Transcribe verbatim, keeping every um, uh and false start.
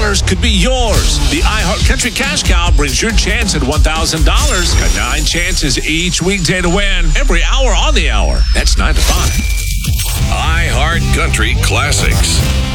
dollars could be yours. The iHeart Country Cash Cow brings your chance at one thousand dollars. Got nine chances each weekday to win. Every hour on the hour. That's nine to five. iHeart Country Classics.